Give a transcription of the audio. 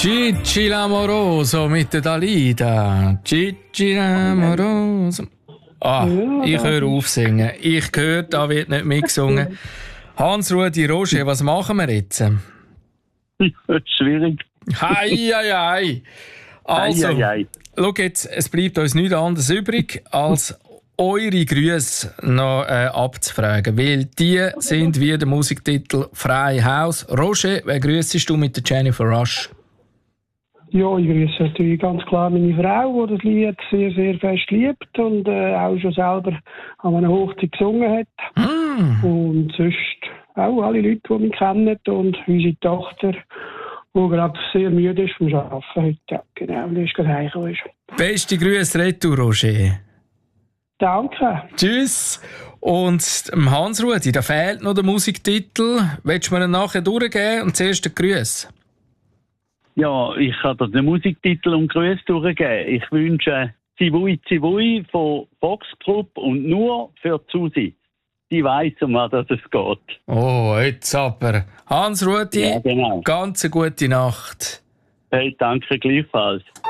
Gigi l'amoroso mit der Dalida. Gigi l'amoroso. Ich höre auf singen. Ich höre, da wird nicht mitgesungen. Hans-Rudi Roger, was machen wir jetzt? Schwierig. Hei. Also, schau jetzt, es bleibt uns nichts anderes übrig, als eure Grüße noch abzufragen, weil die sind wie der Musiktitel «Frei Haus». Roger, wer grüssest du mit der Jennifer Rush? Ja, ich grüße natürlich ganz klar meine Frau, die das Lied sehr, sehr fest liebt und auch schon selber an einer Hochzeit gesungen hat. Und sonst auch alle Leute, die mich kennen und unsere Tochter, die gerade sehr müde ist vom Arbeiten heute. Ja, genau, die ist gerade heimgekommen. Beste Grüße, retour, Roger. Danke. Tschüss. Und Hans-Rudi, da fehlt noch der Musiktitel. Willst du mir ihn nachher durchgeben und zuerst den Grüß? Ja, ich kann dir den Musiktitel und Grüße durchgeben. Ich wünsche Zivui Zivui von Fox Group und nur für Susi. Die weiss, um was es geht. Oh, jetzt aber. Hans-Rudi, ja, genau. Ganz eine gute Nacht. Hey, danke gleichfalls.